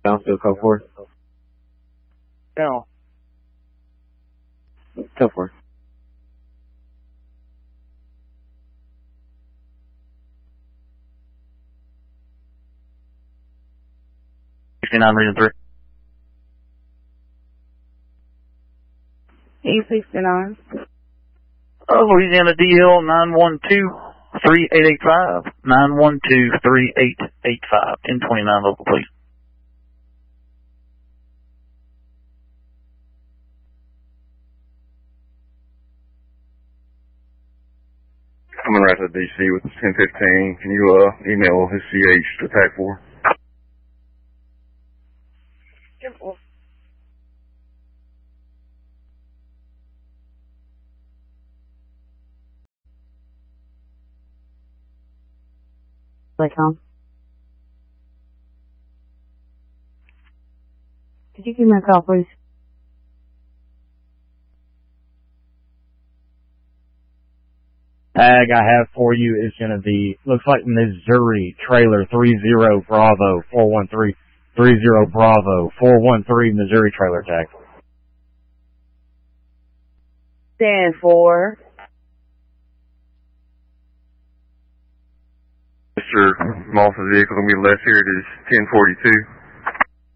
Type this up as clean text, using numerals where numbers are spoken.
Brownsville, code 4. No. Code 4. Region 3. 869. Louisiana DL 912-3885. 912-3885. 1029 local, please. Coming right to the DC with 1015. Can you email his CH to TAC 4? Come. Could you give me a call, please? Tag I have for you is going to be, looks like Missouri trailer 30 Bravo 413. 30 Bravo 413 Missouri trailer tag. Stand for. Mr. Moss's vehicle will be left here. It is 1042.